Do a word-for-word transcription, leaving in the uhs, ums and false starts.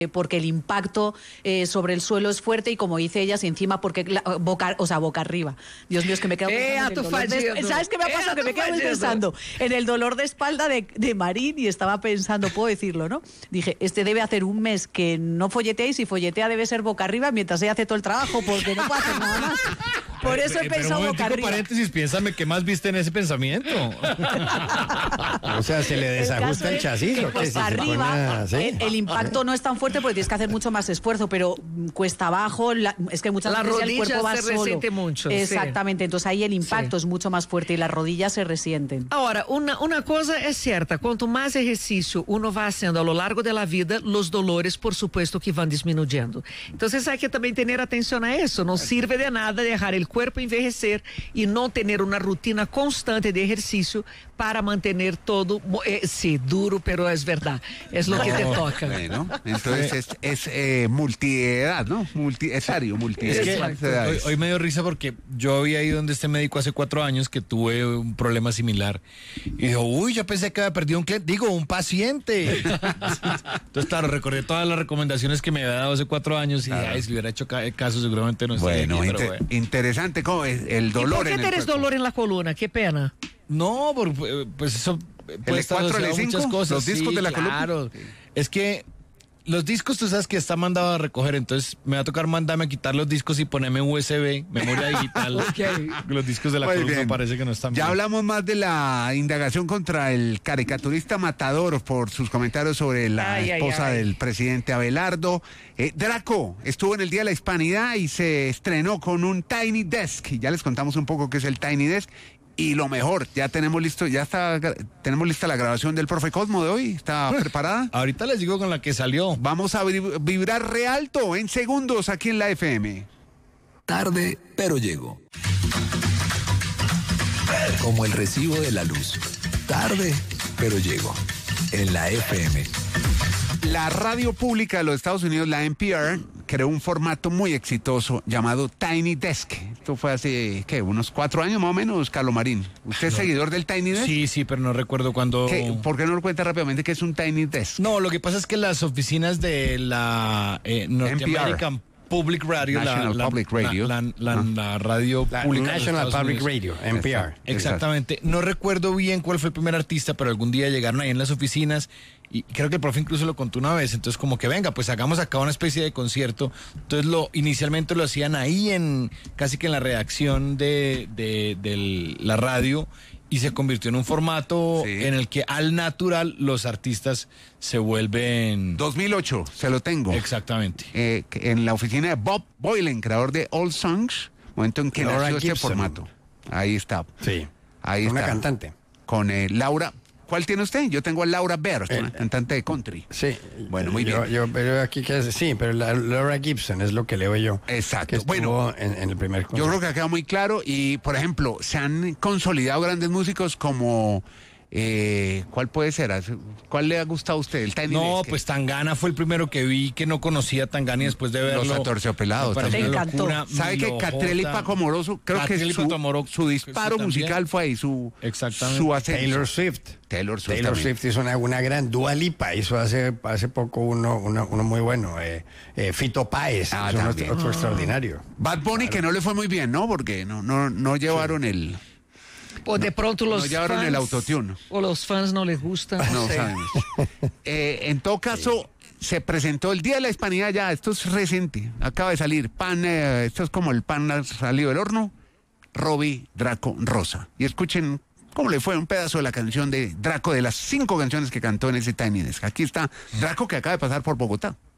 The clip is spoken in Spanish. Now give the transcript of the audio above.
porque el impacto eh, sobre el suelo es fuerte y, como dice ella, y encima porque la, boca, o sea, boca arriba. Dios mío, es que me quedo pensando en el dolor de, ¿sabes qué me ha pasado? Que me quedo pensando en el dolor de espalda de, de Marín, y estaba pensando, puedo decirlo, ¿no? Dije, este debe hacer un mes que no folletea, y si folletea debe ser boca arriba mientras ella hace todo el trabajo, porque no puede hacer nada más. Por eso he pero, pensado pero boca arriba. paréntesis, piénsame, ¿qué más viste en ese pensamiento? O sea, se le desajusta el, el chasis. Que ¿o qué? cuesta Si arriba, pone, ¿sí? el, el impacto no es tan fuerte porque tienes que hacer mucho más esfuerzo, pero cuesta abajo, la, es que muchas la veces el cuerpo va se solo. resiente mucho. Exactamente, sí. Entonces ahí el impacto sí. es mucho más fuerte y las rodillas se resienten. Ahora, una, una cosa es cierta, cuanto más ejercicio uno va haciendo a lo largo de la vida, los dolores, por supuesto, que van disminuyendo. Entonces hay que también tener atención a eso. No sirve de nada dejar el cuerpo envejecer y no tener una rutina constante de ejercicio para mantener todo, eh, sí, duro, pero es verdad, es lo no, que te toca. Bueno, entonces es, es eh, multiedad, ¿no? Multiesario, multiedad. Es que hoy, hoy me dio risa porque yo había ido donde este médico hace cuatro años que tuve un problema similar y dijo, uy, yo pensé que había perdido un cliente, digo, un paciente. Entonces, claro, recordé todas las recomendaciones que me había dado hace cuatro años y, claro, ay, si le hubiera hecho caso seguramente no estaría bueno, aquí, inter pero bueno. Interesante, ¿cómo es el dolor? ¿Y por qué en el tienes cuerpo? dolor en la columna? Qué pena. No, por, pues eso puede estar asociado a muchas cosas. Los discos sí, de la claro. columna. Es que los discos, tú sabes que está mandado a recoger, entonces me va a tocar mandarme a quitar los discos y ponerme U S B, memoria digital. Okay. Los discos de la Muy columna bien. Parece que no están Ya bien. hablamos más de la indagación contra el caricaturista Matador por sus comentarios sobre la ay, esposa ay, ay. del presidente Abelardo. Eh, Draco estuvo en el Día de la Hispanidad y se estrenó con un Tiny Desk. Y ya les contamos un poco qué es el Tiny Desk. Y lo mejor, ya tenemos listo, ya está, tenemos lista la grabación del Profe Cosmo de hoy. ¿Está preparada? Ahorita les digo con la que salió. Vamos a vibrar re alto en segundos aquí en la F M. Tarde, pero llego. Como el recibo de la luz. Tarde, pero llego. En la F M. La radio pública de los Estados Unidos, la N P R, creó un formato muy exitoso llamado Tiny Desk. Esto fue hace, ¿qué? Unos cuatro años más o menos, Carlos Marín. ¿Usted es no. seguidor del Tiny Desk? Sí, sí, pero no recuerdo cuándo. ¿Qué? ¿Por qué no lo cuenta rápidamente qué es un Tiny Desk? No, lo que pasa es que las oficinas de la eh, North American Public Radio, National la, Public Radio, la, la, la, ¿no? la radio la pública National Public Unidos. Radio, N P R. Exacto. Exactamente. No recuerdo bien cuál fue el primer artista, pero algún día llegaron ahí en las oficinas y creo que el profe incluso lo contó una vez. Entonces, como que venga, pues hagamos acá una especie de concierto. Entonces, lo inicialmente lo hacían ahí en casi que en la redacción de, de, de la radio. Y se convirtió en un formato sí. en el que al natural los artistas se vuelven... dos mil ocho, se lo tengo. Exactamente. Eh, en la oficina de Bob Boylan, creador de All Songs, momento en que Laura nació Gibson. este formato. Ahí está. Sí. Ahí una está. cantante. Con eh, Laura... ¿Cuál tiene usted? Yo tengo a Laura Baird, eh, una cantante de country. Sí. Bueno, muy yo, bien. Yo pero aquí que es, sí, pero la, Laura Gibson es lo que leo yo. Exacto. Que bueno, en, en el primer concierto. Yo creo que ha quedado muy claro y, por ejemplo, se han consolidado grandes músicos como... Eh, ¿Cuál puede ser? ¿Cuál le ha gustado a usted? El Tiny No, Desk. pues Tangana fue el primero que vi que no conocía a Tangana y después de verlo... Los Aterciopelados. Te encantó. ¿Sabe que Catriel y Paco Moroso, creo Catriel que y su, Paco Moroso, su disparo sí, musical fue ahí, su, Exactamente. su ascenso? Taylor Swift. Taylor Swift, Taylor también. Swift hizo una, una gran Dua Lipa, hizo hace, hace poco uno, uno, uno muy bueno, eh, eh, Fito Páez, Ah, es uno- también. otro extraordinario. Bad Bunny, que no le fue muy bien, ¿no? Porque no, no, no llevaron el... O de pronto los no llevaron fans, el autotune. o los fans no les gusta. No sé. sabemos. Eh, en todo caso, se presentó el Día de la Hispanidad ya, esto es reciente, acaba de salir, pan, eh, esto es como el pan salido del horno, Robbie Draco Rosa. Y escuchen cómo le fue un pedazo de la canción de Draco, de las cinco canciones que cantó en ese Tiny Desk. Aquí está Draco, que acaba de pasar por Bogotá.